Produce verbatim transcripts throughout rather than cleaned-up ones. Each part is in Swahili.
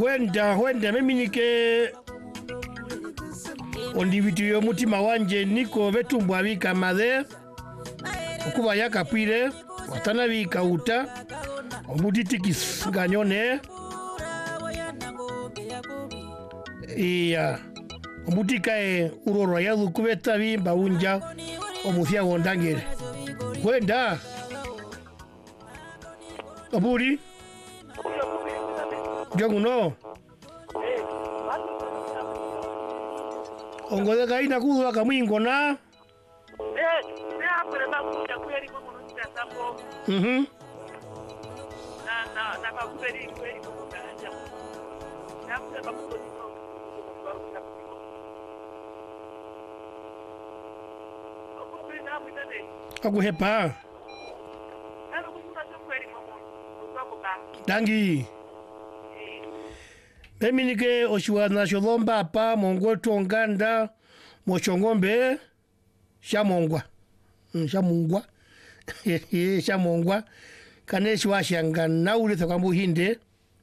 Huenda huenda mimi nike ondivitiyo mutima wanje niko vetumbwa vika madhe okuba yakapwire watana vika uta omutitikis nganyone iya omutikae urorwa yadhukubeta vimba unja omuthia gondangere huenda aburi Joguno Ongo de ina kudu kamwingo na eh ya pere na kuja kweli kwa mmoja tambo mhm na na na kwa kweli kweli kwa kanja na kwa kwa kwa akuhepa dangi mimi nike oshuana sholomba pa mongo tonganda mochongombe shamongwa shamungwa shamongwa kaneshi washanga nauli thakambu hinde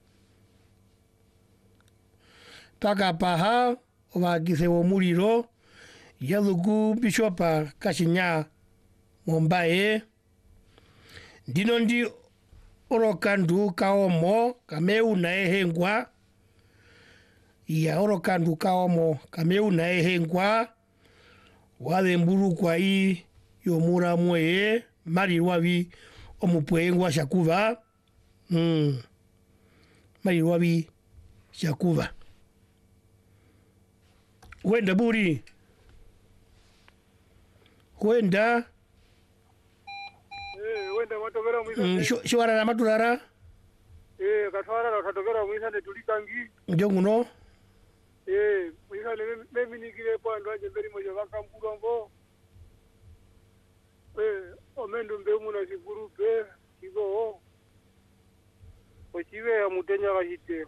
paka paha wagise wo muliro yalugu bishopa kashinya mombae ndino ndi orokandu kaomo kameu na ehengwa ya orokandu kaomo kameu na ehengwa wale mburu kwa i yomura mwe mari wavi omupwengwa shakuva mm mari wavi shakuva wenda buri wenda eh wenda matogera mwisa shwara na maturara eh katwara na katogera mwisa ne tulikangi njonguno eh mwisa ne mimi nikire pando aje mberi moja vakamburongo eh omendo mbemu na sigurupe kigo ochive ya mutenya kashite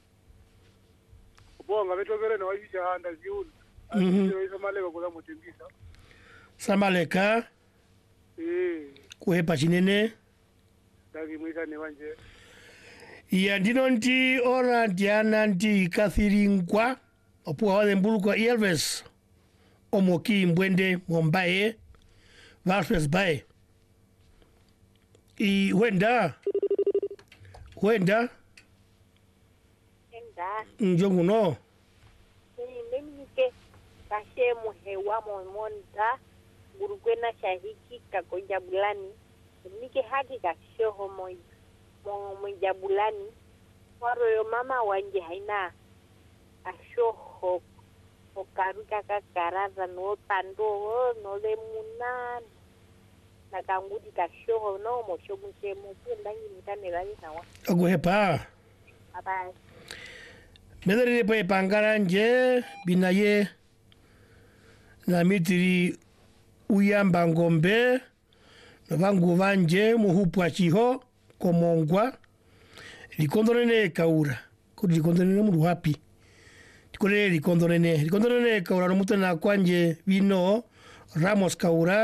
bonga betogera na waisha handa ziuni mhm hizo maleka kula mutembisa samaleka eh kuhepa chinene dagi mwisa ne wanje ya ndino nti ora ndiana nti kathiringwa opuwa wale mbulu kwa Elvis omoki mbwende mombae Valfres bae i wenda wenda Enda njongu no mimi ke kashe muhewa monda gurukwena shahiki kakoja bulani nike haki kashoho moi mo mjabulani waro yo mama wanje haina ashoho okaruka kakaraza no tando no le munan na kangudi kashoho no mo shogun semu kundangi mutane rali nawa aguhepa abai medere pe pangaranje binaye na mitiri uyamba ngombe vangu vanje muhupwa chiho komongwa likondorene kaura kudi likondorene mu happy tikore likondorene likondorene kaura no mutana kwanje vino Ramos kaura